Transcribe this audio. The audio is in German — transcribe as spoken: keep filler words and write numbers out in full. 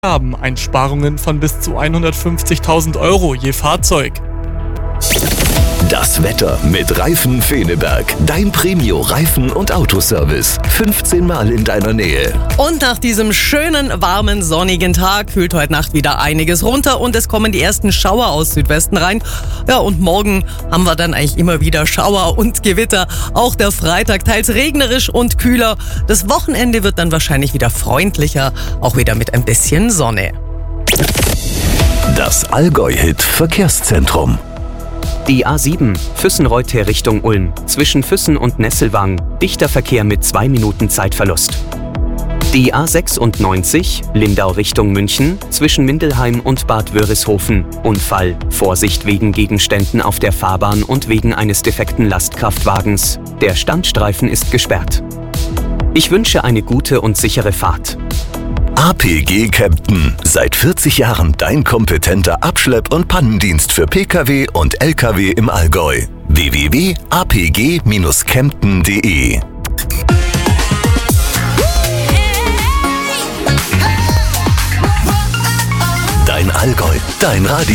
haben Einsparungen von bis zu hundertfünfzigtausend Euro je Fahrzeug. Das Wetter mit Reifen Feneberg. Dein Premio Reifen- und Autoservice. fünfzehn Mal in deiner Nähe. Und nach diesem schönen, warmen, sonnigen Tag kühlt heute Nacht wieder einiges runter und es kommen die ersten Schauer aus Südwesten rein. Ja, und morgen haben wir dann eigentlich immer wieder Schauer und Gewitter. Auch der Freitag teils regnerisch und kühler. Das Wochenende wird dann wahrscheinlich wieder freundlicher, auch wieder mit ein bisschen Sonne. Das Allgäu-Hit Verkehrszentrum. Die A sieben, Füssen-Reuter Richtung Ulm, zwischen Füssen und Nesselwang, dichter Verkehr mit zwei Minuten Zeitverlust. Die A sechsundneunzig, Lindau Richtung München, zwischen Mindelheim und Bad Wörishofen, Unfall, Vorsicht wegen Gegenständen auf der Fahrbahn und wegen eines defekten Lastkraftwagens. Der Standstreifen ist gesperrt. Ich wünsche eine gute und sichere Fahrt. A P G Kempten. Seit vierzig Jahren dein kompetenter Abschlepp- und Pannendienst für Pkw und Lkw im Allgäu. w w w punkt a p g Bindestrich kempten punkt d e Dein Allgäu, dein Radio.